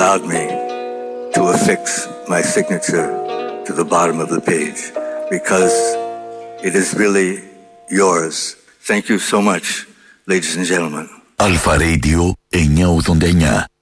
allowed me to affix my signature to the bottom of the page because it is really yours. Thank you so much, ladies and gentlemen. Alfa Radio 989.